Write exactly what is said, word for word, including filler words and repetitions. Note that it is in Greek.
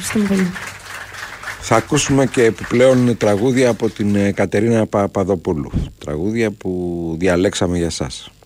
Ευχαριστούμε πολύ. Θα ακούσουμε και επιπλέον τραγούδια από την Κατερίνα Παπαδοπούλου. Τραγούδια που διαλέξαμε για σας.